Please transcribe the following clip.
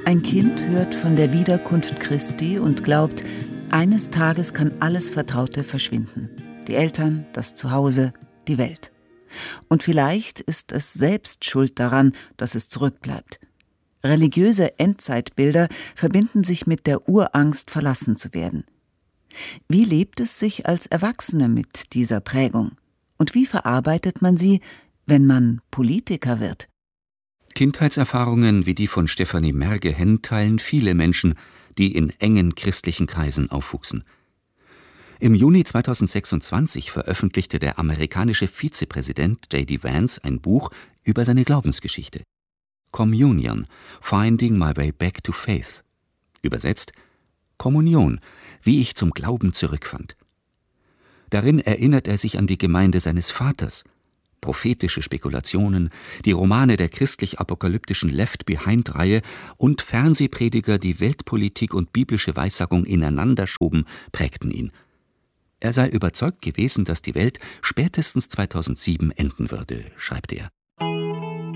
Ein Kind hört von der Wiederkunft Christi und glaubt, eines Tages kann alles Vertraute verschwinden. Die Eltern, das Zuhause, die Welt. Und vielleicht ist es selbst schuld daran, dass es zurückbleibt. Religiöse Endzeitbilder verbinden sich mit der Urangst, verlassen zu werden. Wie lebt es sich als Erwachsene mit dieser Prägung? Und wie verarbeitet man sie, wenn man Politiker wird? Kindheitserfahrungen wie die von Stefanie Merge-Henn teilen viele Menschen, die in engen christlichen Kreisen aufwuchsen. Im Juni 2026 veröffentlichte der amerikanische Vizepräsident J.D. Vance ein Buch über seine Glaubensgeschichte. Communion – Finding My Way Back to Faith. Übersetzt: Kommunion – wie ich zum Glauben zurückfand. Darin erinnert er sich an die Gemeinde seines Vaters, prophetische Spekulationen, die Romane der christlich-apokalyptischen Left-Behind-Reihe und Fernsehprediger, die Weltpolitik und biblische Weissagung ineinander schoben, prägten ihn. Er sei überzeugt gewesen, dass die Welt spätestens 2007 enden würde, schreibt er.